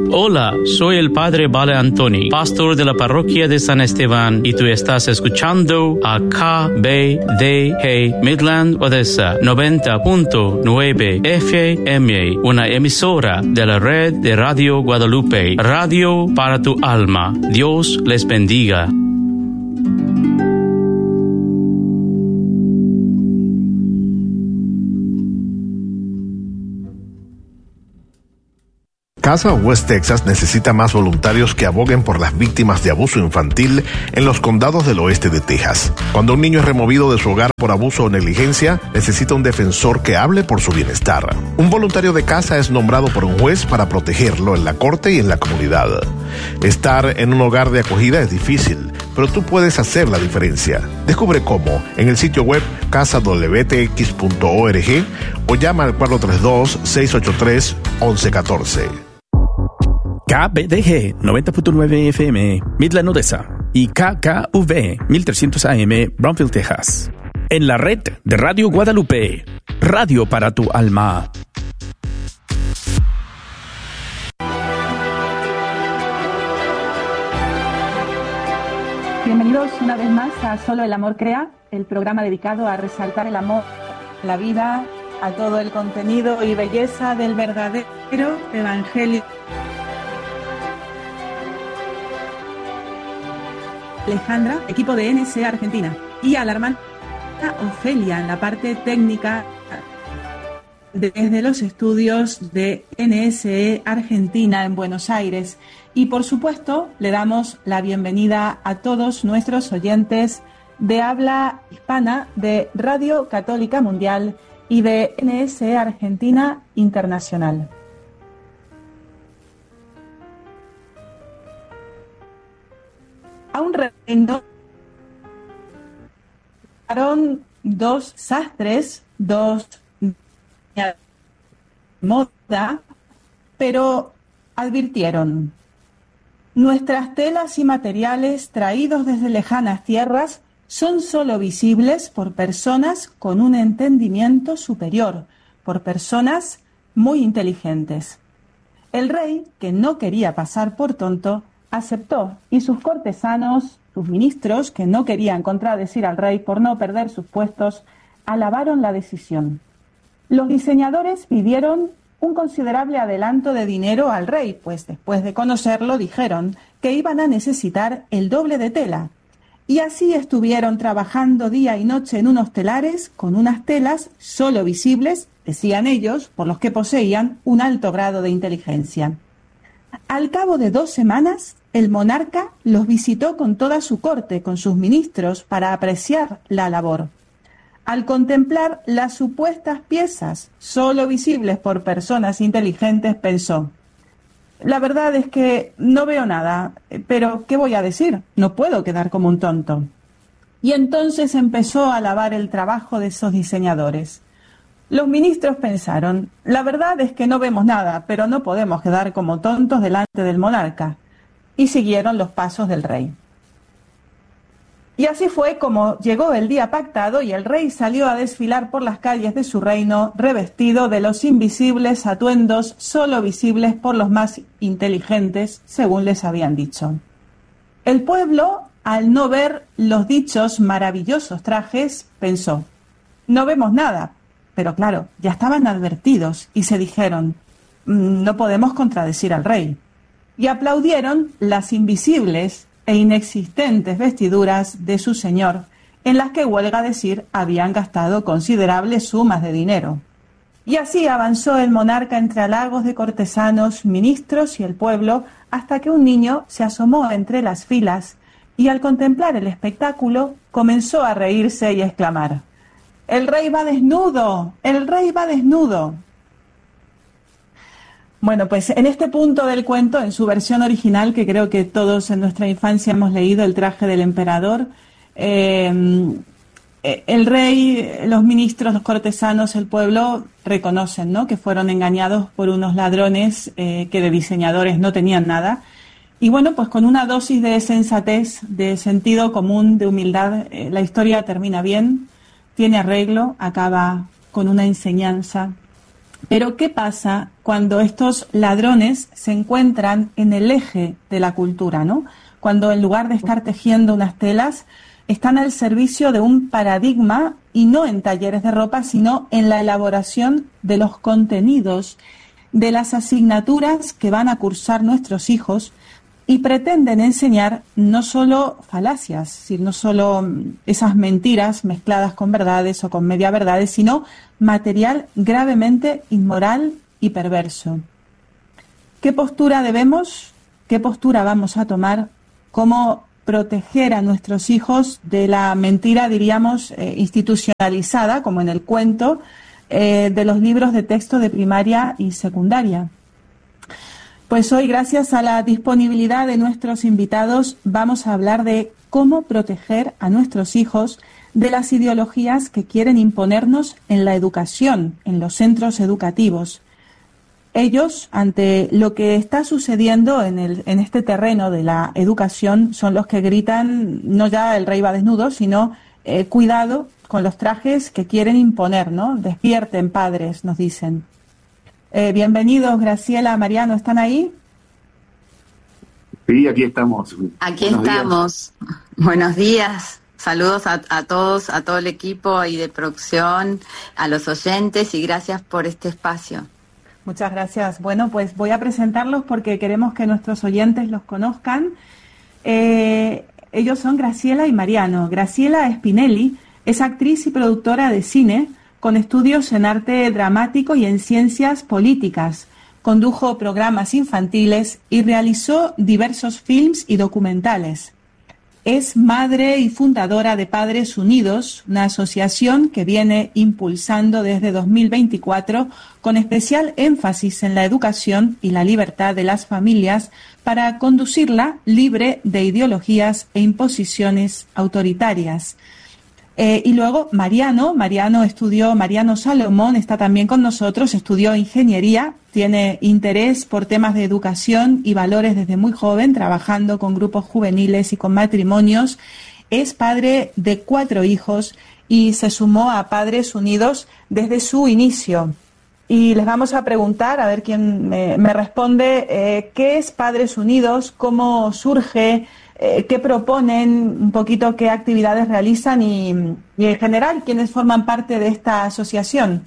Hola, soy el padre Vale Antoni, pastor de la parroquia de San Esteban, y tú estás escuchando a KBDG Midland Odessa 90.9 FM, una emisora de la red de Radio Guadalupe, radio para tu alma. Dios les bendiga. Casa West Texas necesita más voluntarios que aboguen por las víctimas de abuso infantil en los condados del oeste de Texas. Cuando un niño es removido de su hogar por abuso o negligencia, necesita un defensor que hable por su bienestar. Un voluntario de casa es nombrado por un juez para protegerlo en la corte y en la comunidad. Estar en un hogar de acogida es difícil, pero tú puedes hacer la diferencia. Descubre cómo en el sitio web casadwtx.org o llama al 432-683-1114. KBDG 90.9 FM, Midland Odessa, y KKV 1300 AM, Brownsville, Texas. En la red de Radio Guadalupe, radio para tu alma. Bienvenidos una vez más a Solo el Amor Crea, el programa dedicado a resaltar el amor, la vida, a todo el contenido y belleza del verdadero evangelio. Alejandra, equipo de NSE Argentina, y a la hermana Ofelia en la parte técnica desde los estudios de NSE Argentina en Buenos Aires. Y por supuesto le damos la bienvenida a todos nuestros oyentes de habla hispana de Radio Católica Mundial y de NSE Argentina Internacional. A un reino fueron dos sastres, dos moda, pero advirtieron: nuestras telas y materiales traídos desde lejanas tierras son solo visibles por personas con un entendimiento superior, por personas muy inteligentes. El rey, que no quería pasar por tonto, aceptó, y sus cortesanos, sus ministros, que no querían contradecir al rey por no perder sus puestos, alabaron la decisión. Los diseñadores pidieron un considerable adelanto de dinero al rey, pues después de conocerlo dijeron que iban a necesitar el doble de tela. Y así estuvieron trabajando día y noche en unos telares con unas telas solo visibles, decían ellos, por los que poseían un alto grado de inteligencia. Al cabo de 2 semanas, el monarca los visitó con toda su corte, con sus ministros, para apreciar la labor. Al contemplar las supuestas piezas, solo visibles por personas inteligentes, pensó: la verdad es que no veo nada, pero ¿qué voy a decir? No puedo quedar como un tonto. Y entonces empezó a alabar el trabajo de esos diseñadores. Los ministros pensaron: la verdad es que no vemos nada, pero no podemos quedar como tontos delante del monarca. Y siguieron los pasos del rey. Y así fue como llegó el día pactado y el rey salió a desfilar por las calles de su reino revestido de los invisibles atuendos solo visibles por los más inteligentes, según les habían dicho. El pueblo, al no ver los dichos maravillosos trajes, pensó: no vemos nada. Pero claro, ya estaban advertidos y se dijeron: no podemos contradecir al rey. Y aplaudieron las invisibles e inexistentes vestiduras de su señor, en las que, huelga decir, habían gastado considerables sumas de dinero. Y así avanzó el monarca entre halagos de cortesanos, ministros y el pueblo, hasta que un niño se asomó entre las filas y, al contemplar el espectáculo, comenzó a reírse y a exclamar: ¡el rey va desnudo! ¡El rey va desnudo! Bueno, pues en este punto del cuento, en su versión original, que creo que todos en nuestra infancia hemos leído, El traje del emperador, el rey, los ministros, los cortesanos, el pueblo reconocen, ¿no?, que fueron engañados por unos ladrones que de diseñadores no tenían nada. Y bueno, pues con una dosis de sensatez, de sentido común, de humildad, la historia termina bien, tiene arreglo, acaba con una enseñanza Pero ¿qué pasa cuando estos ladrones se encuentran en el eje de la cultura, ¿no? Cuando en lugar de estar tejiendo unas telas, están al servicio de un paradigma y no en talleres de ropa, sino en la elaboración de los contenidos, de las asignaturas que van a cursar nuestros hijos y pretenden enseñar no solo falacias, sino solo esas mentiras mezcladas con verdades o con media verdades, sino material gravemente inmoral y perverso. ¿Qué postura vamos a tomar? ¿Cómo proteger a nuestros hijos de la mentira, diríamos, institucionalizada, como en el cuento, de los libros de texto de primaria y secundaria? Pues hoy, gracias a la disponibilidad de nuestros invitados, vamos a hablar de cómo proteger a nuestros hijos de las ideologías que quieren imponernos en la educación, en los centros educativos. Ellos, ante lo que está sucediendo en este terreno de la educación, son los que gritan no ya el rey va desnudo, sino cuidado con los trajes que quieren imponer, ¿no? Despierten, padres, nos dicen. Bienvenidos, Graciela, Mariano, ¿están ahí? Sí, aquí estamos. Aquí estamos. Buenos días. Saludos a todos, a todo el equipo y de producción, a los oyentes y gracias por este espacio. Muchas gracias. Bueno, pues voy a presentarlos porque queremos que nuestros oyentes los conozcan. Ellos son Graciela y Mariano. Graciela Spinelli es actriz y productora de cine con estudios en arte dramático y en ciencias políticas. Condujo programas infantiles y realizó diversos films y documentales. Es madre y fundadora de Padres Unidos, una asociación que viene impulsando desde 2024 con especial énfasis en la educación y la libertad de las familias para conducirla libre de ideologías e imposiciones autoritarias. Y luego Mariano Salomón está también con nosotros, estudió ingeniería, tiene interés por temas de educación y valores desde muy joven, trabajando con grupos juveniles y con matrimonios. Es padre de 4 hijos y se sumó a Padres Unidos desde su inicio. Y les vamos a preguntar, a ver quién me responde, ¿qué es Padres Unidos? ¿Cómo surge? ¿Qué proponen? Un poquito qué actividades realizan y en general, ¿quiénes forman parte de esta asociación?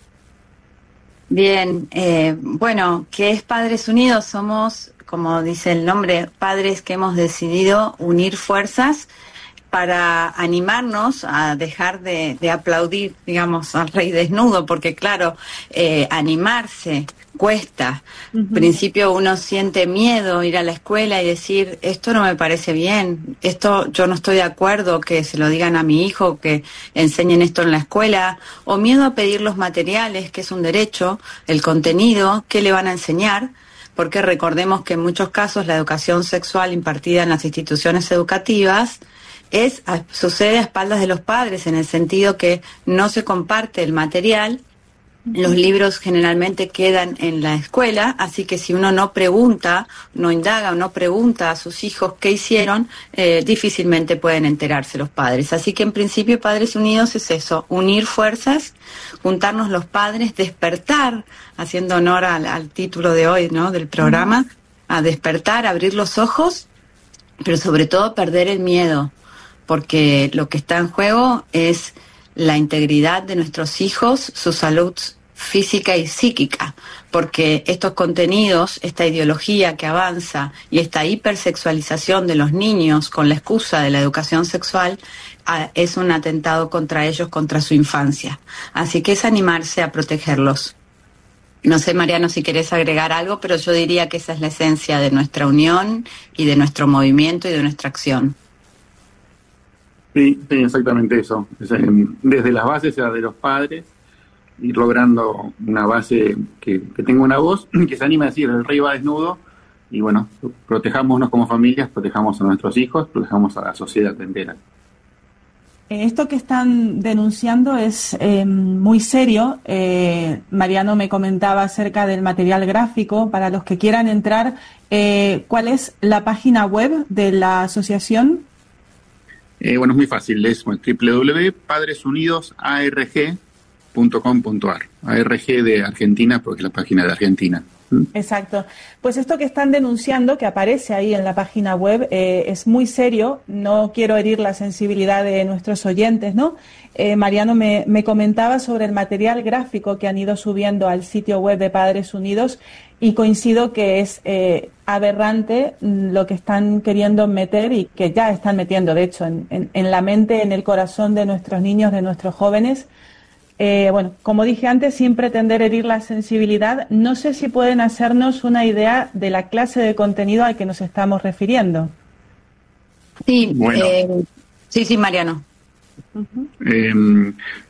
Bien, bueno, ¿qué es Padres Unidos? Somos, como dice el nombre, padres que hemos decidido unir fuerzas para animarnos a dejar de aplaudir, digamos, al rey desnudo, porque claro, animarse cuesta. En principio uno siente miedo ir a la escuela y decir, esto no me parece bien, esto yo no estoy de acuerdo, que se lo digan a mi hijo, que enseñen esto en la escuela, o miedo a pedir los materiales, que es un derecho, el contenido, qué le van a enseñar, porque recordemos que en muchos casos la educación sexual impartida en las instituciones educativas sucede a espaldas de los padres, en el sentido que no se comparte el material. Los libros generalmente quedan en la escuela, así que si uno no pregunta, no indaga o no pregunta a sus hijos qué hicieron, difícilmente pueden enterarse los padres. Así que en principio Padres Unidos es eso, unir fuerzas, juntarnos los padres, despertar, haciendo honor al título de hoy, ¿no?, del programa, a despertar, abrir los ojos, pero sobre todo perder el miedo, porque lo que está en juego es la integridad de nuestros hijos, su salud física y psíquica, porque estos contenidos, esta ideología que avanza y esta hipersexualización de los niños con la excusa de la educación sexual es un atentado contra ellos, contra su infancia. Así que es animarse a protegerlos. No sé, Mariano, si querés agregar algo, pero yo diría que esa es la esencia de nuestra unión y de nuestro movimiento y de nuestra acción. Sí, exactamente eso. Desde las bases de los padres, ir logrando una base que tenga una voz, que se anime a decir, el rey va desnudo, y bueno, protejámonos como familias, protejamos a nuestros hijos, protejamos a la sociedad entera. Esto que están denunciando es muy serio. Mariano me comentaba acerca del material gráfico. Para los que quieran entrar, ¿cuál es la página web de la asociación? Bueno, es muy fácil, es www.padresunidosarg.org. arg.com.ar. ARG de Argentina, porque es la página de Argentina. Exacto. Pues esto que están denunciando, que aparece ahí en la página web, es muy serio. No quiero herir la sensibilidad de nuestros oyentes, ¿no? Mariano me comentaba sobre el material gráfico que han ido subiendo al sitio web de Padres Unidos y coincido que es aberrante lo que están queriendo meter y que ya están metiendo, de hecho, en la mente, en el corazón de nuestros niños, de nuestros jóvenes. Bueno, como dije antes, sin pretender herir la sensibilidad, no sé si pueden hacernos una idea de la clase de contenido al que nos estamos refiriendo. Sí, bueno. sí, Mariano.